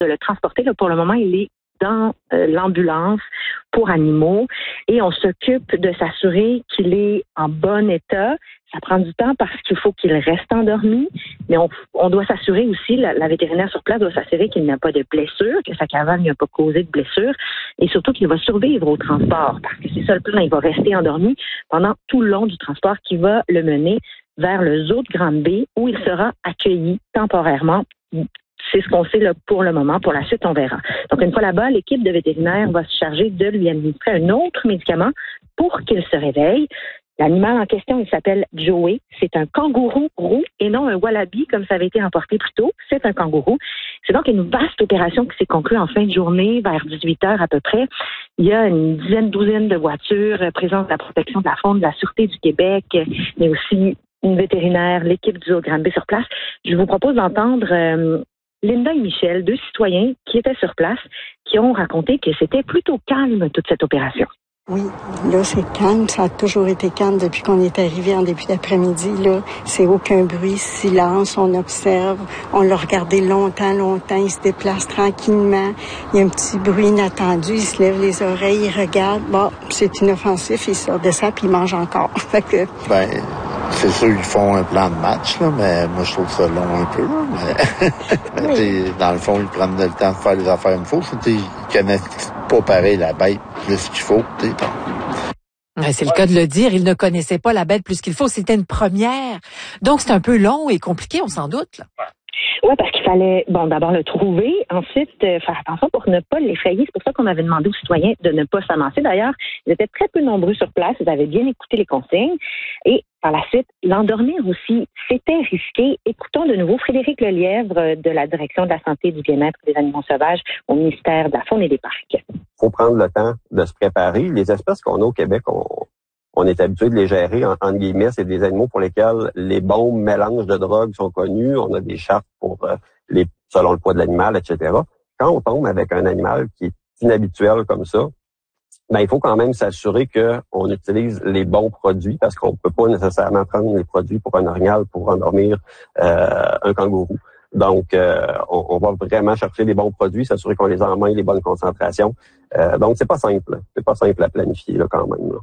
de le transporter. Là, pour le moment, il est dans l'ambulance pour animaux et on s'occupe de s'assurer qu'il est en bon état. Ça prend du temps parce qu'il faut qu'il reste endormi, mais on doit s'assurer aussi, la vétérinaire sur place doit s'assurer qu'il n'a pas de blessure, que sa cavale n'a pas causé de blessure et surtout qu'il va survivre au transport parce que c'est ça le plan, il va rester endormi pendant tout le long du transport qui va le mener vers le zoo de Granby où il sera accueilli temporairement. C'est ce qu'on sait là, pour le moment. Pour la suite, on verra. Donc, une fois là-bas, l'équipe de vétérinaires va se charger de lui administrer un autre médicament pour qu'il se réveille. L'animal en question, il s'appelle Joey. C'est un kangourou roux et non un wallaby comme ça avait été emporté plus tôt. C'est un kangourou. C'est donc une vaste opération qui s'est conclue en fin de journée, vers 18 heures à peu près. Il y a une douzaine de voitures présentes de la protection de la faune, de la Sûreté du Québec, mais aussi une vétérinaire, l'équipe du zoo de Granby sur place. Je vous propose d'entendre Linda et Michel, deux citoyens qui étaient sur place, qui ont raconté que c'était plutôt calme toute cette opération. Oui, là, c'est calme. Ça a toujours été calme depuis qu'on est arrivé en début d'après-midi. Là, c'est aucun bruit, silence, on observe. On l'a regardé longtemps. Il se déplace tranquillement. Il y a un petit bruit inattendu. Il se lève les oreilles, il regarde. Bon, c'est inoffensif. Il sort de ça puis il mange encore. Fait que... c'est sûr qu'ils font un plan de match, là, mais moi, je trouve ça long un peu. Là, mais oui. Dans le fond, ils prennent le temps de faire les affaires qu'il faut. Ils connaissent pas pareil la bête plus qu'il faut. Ouais, c'est le cas de le dire. Ils ne connaissaient pas la bête plus qu'il faut. C'était une première. Donc, c'est un peu long et compliqué, on s'en doute. Là. Oui, parce qu'il fallait, d'abord le trouver, ensuite faire attention pour ne pas l'effrayer. C'est pour ça qu'on avait demandé aux citoyens de ne pas s'avancer. D'ailleurs, ils étaient très peu nombreux sur place. Ils avaient bien écouté les consignes. Et par la suite, l'endormir aussi, c'était risqué. Écoutons de nouveau Frédéric Lelièvre de la Direction de la santé et du bien-être des animaux sauvages au ministère de la Faune et des Parcs. Il faut prendre le temps de se préparer. Les espèces qu'on a au Québec, on est habitué de les gérer, entre guillemets, c'est des animaux pour lesquels les bons mélanges de drogues sont connus. On a des chartes pour selon le poids de l'animal, etc. Quand on tombe avec un animal qui est inhabituel comme ça, il faut quand même s'assurer qu'on utilise les bons produits parce qu'on peut pas nécessairement prendre les produits pour un orignal pour endormir un kangourou. Donc, on va vraiment chercher les bons produits, s'assurer qu'on les emmène les bonnes concentrations. Donc, c'est pas simple. C'est pas simple à planifier là, quand même. Là.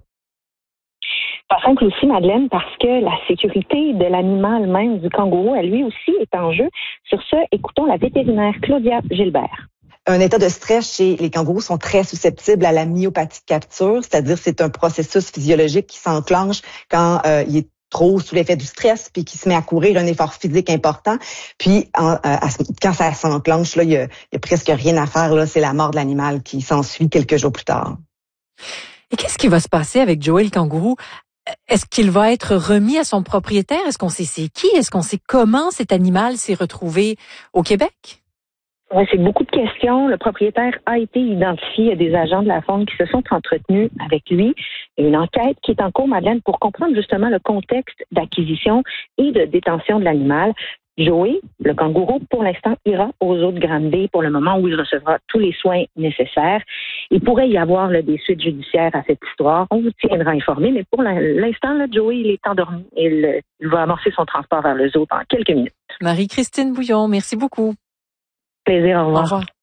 Pas simple aussi, Madeleine, parce que la sécurité de l'animal même, du kangourou, elle lui aussi est en jeu. Sur ce, écoutons la vétérinaire Claudia Gilbert. Un état de stress chez les kangourous sont très susceptibles à la myopathie de capture, c'est-à-dire c'est un processus physiologique qui s'enclenche quand il est trop sous l'effet du stress puis qui se met à courir un effort physique important. Puis quand ça s'enclenche, là, il y a presque rien à faire. Là, c'est la mort de l'animal qui s'ensuit quelques jours plus tard. Et qu'est-ce qui va se passer avec Joey le kangourou? Est-ce qu'il va être remis à son propriétaire? Est-ce qu'on sait c'est qui? Est-ce qu'on sait comment cet animal s'est retrouvé au Québec? Oui, c'est beaucoup de questions. Le propriétaire a été identifié. Il y a des agents de la faune qui se sont entretenus avec lui. Il y a une enquête qui est en cours, Madeleine, pour comprendre justement le contexte d'acquisition et de détention de l'animal. Joey, le kangourou, pour l'instant, ira aux zoo de Granby pour le moment où il recevra tous les soins nécessaires. Il pourrait y avoir des suites judiciaires à cette histoire. On vous tiendra informé, mais pour l'instant, Joey, il est endormi et il va amorcer son transport vers le zoo dans quelques minutes. Marie-Christine Bouillon, merci beaucoup. Plaisir, au revoir. Au revoir.